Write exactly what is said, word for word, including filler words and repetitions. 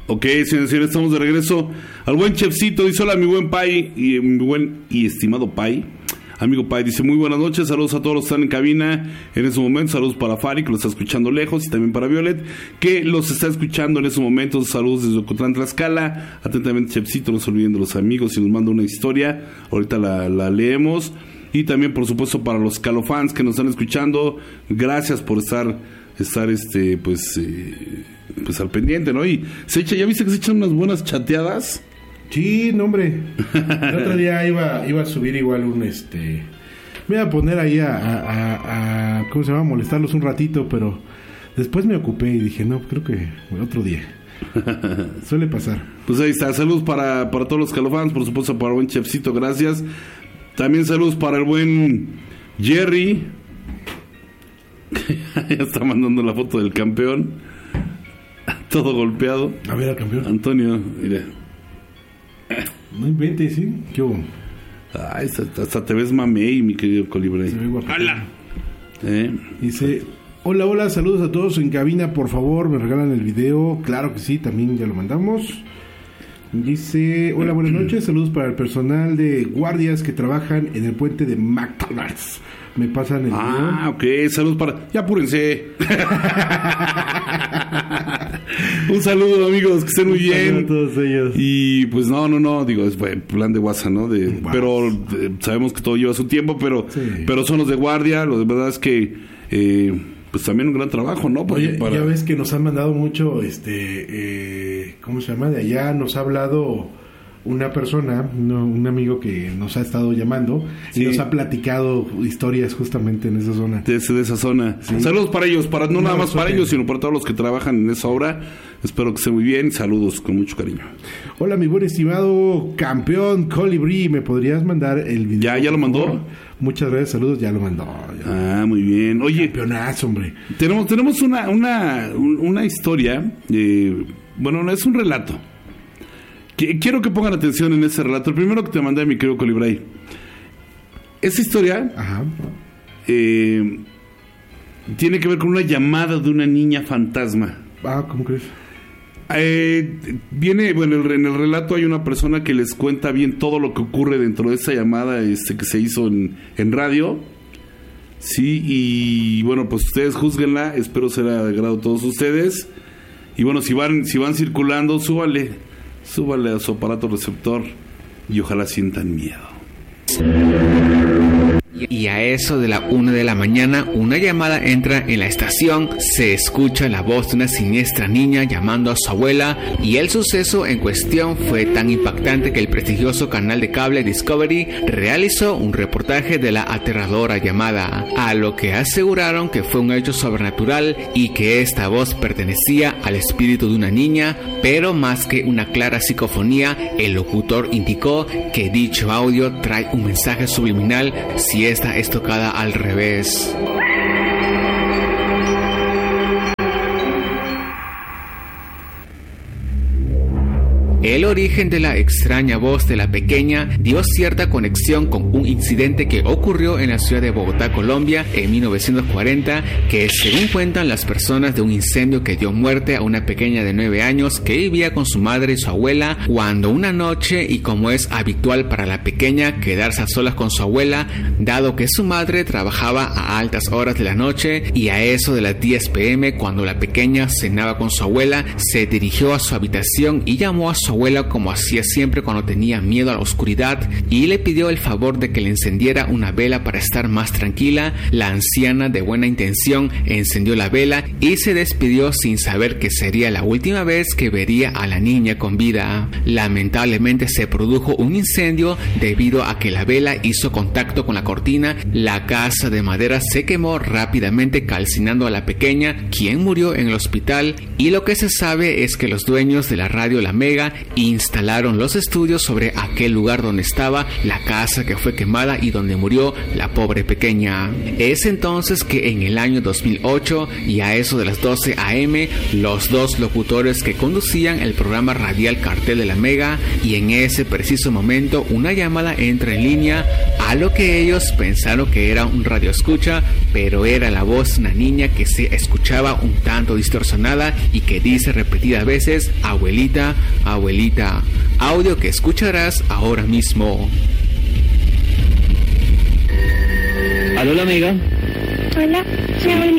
Ok, señores, señores, estamos de regreso. Al buen Chefcito, dice hola mi buen Pai, y mi buen y estimado Pai. Amigo Pai, dice muy buenas noches, saludos a todos los que están en cabina en ese momento, saludos para Fari, que lo está escuchando lejos, y también para Violet, que los está escuchando en ese momento, saludos desde Ocotlán, Tlaxcala. Atentamente Chefcito, no se olviden de los amigos y nos manda una historia, ahorita la, la leemos. Y también, por supuesto, para los calofans que nos están escuchando, gracias por estar, estar este, pues... Eh, pues al pendiente, ¿no? Y se echa, ¿ya viste que se echan unas buenas chateadas? Sí, no, hombre. El otro día iba, iba a subir igual un este. Me iba a poner ahí a, a, a, a ¿cómo se llama? Molestarlos un ratito, pero después me ocupé y dije, no, creo que otro día. Suele pasar. Pues ahí está, saludos para, para todos los calofans, por supuesto para el buen Chefcito, gracias. También saludos para el buen Jerry. Ya está mandando la foto del campeón. Todo golpeado. A ver, al campeón. Antonio, mira. No inventes, ¿sí? ¿Qué hubo? Ay, hasta, hasta te ves mamey, mi querido Colibrí. Se ve guapo. ¡Hala! ¿Eh? Dice, hola, hola, saludos a todos en cabina, por favor, me regalan el video. Claro que sí, también ya lo mandamos. Dice, hola, buenas noches, saludos para el personal de guardias que trabajan en el puente de McDonald's. Me pasan el Ah, video. Ok, saludos para... Ya apúrense. Un saludo, amigos, que estén muy bien. A todos ellos. Y pues no, no, no, digo, es plan de WhatsApp, ¿no? De, wow. Pero eh, sabemos que todo lleva su tiempo, pero sí. Pero son los de guardia, lo de verdad es que... Eh, pues también un gran trabajo, ¿no? Porque Oye, para... ya ves que nos han mandado mucho, este, eh, ¿cómo se llama? De allá nos ha hablado una persona, no, un amigo que nos ha estado llamando sí. y nos ha platicado historias justamente en esa zona. De, de esa zona. Sí. Saludos para ellos, para no, no nada más para ellos, sino para todos los que trabajan en esa obra. Espero que estén muy bien. Saludos con mucho cariño. Hola, mi buen estimado campeón Colibrí, ¿me podrías mandar el video? Ya, ya lo mandó. Muchas gracias, saludos, ya lo mandó. Ya. Ah, muy bien. Oye, campeonazo, hombre. Tenemos, tenemos una, una, una historia. Eh, bueno, no es un relato. Que, quiero que pongan atención en ese relato. El primero que te mandé, mi querido Colibrí. Esa historia Ajá. Eh, tiene que ver con una llamada de una niña fantasma. Ah, ¿cómo crees? Eh, viene, bueno, en el relato hay una persona que les cuenta bien todo lo que ocurre dentro de esa llamada este, que se hizo en, en radio. Sí, y bueno, pues ustedes júzguenla. Espero será de agrado a todos ustedes. Y bueno, si van, si van circulando, súbale, súbale a su aparato receptor y ojalá sientan miedo. Y a eso de la una de la mañana, una llamada entra en la estación, se escucha la voz de una siniestra niña llamando a su abuela, y el suceso en cuestión fue tan impactante que el prestigioso canal de cable Discovery realizó un reportaje de la aterradora llamada, a lo que aseguraron que fue un hecho sobrenatural y que esta voz pertenecía al espíritu de una niña, pero más que una clara psicofonía, el locutor indicó que dicho audio trae un mensaje subliminal si esta es tocada al revés. El origen de la extraña voz de la pequeña dio cierta conexión con un incidente que ocurrió en la ciudad de Bogotá, Colombia, en mil novecientos cuarenta, que según cuentan las personas, de un incendio que dio muerte a una pequeña de nueve años que vivía con su madre y su abuela, cuando una noche, y como es habitual para la pequeña quedarse a solas con su abuela, dado que su madre trabajaba a altas horas de la noche, y a eso de las diez pm, cuando la pequeña cenaba con su abuela, se dirigió a su habitación y llamó a su abuela como hacía siempre cuando tenía miedo a la oscuridad, y le pidió el favor de que le encendiera una vela para estar más tranquila. La anciana, de buena intención, encendió la vela y se despidió sin saber que sería la última vez que vería a la niña con vida. Lamentablemente se produjo un incendio debido a que la vela hizo contacto con la cortina. La casa de madera se quemó rápidamente, calcinando a la pequeña, quien murió en el hospital, y lo que se sabe es que los dueños de la radio La Mega Instalaron los estudios sobre aquel lugar donde estaba la casa que fue quemada y donde murió la pobre pequeña. Es entonces que en el año dos mil ocho y a eso de las doce a eme, los dos locutores que conducían el programa radial Cartel de la Mega, y en ese preciso momento una llamada entra en línea, a lo que ellos pensaron que era un radioescucha, pero era la voz de una niña que se escuchaba un tanto distorsionada y que dice repetidas veces: abuelita, abuelita. Audio que escucharás ahora mismo. ¿Aló, la amiga? Hola, soy abuelita.